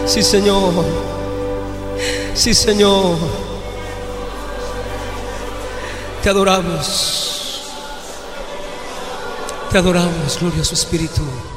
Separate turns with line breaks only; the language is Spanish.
Sí, Señor. Sí, Señor. Te adoramos. Te adoramos, gloria a su Espíritu.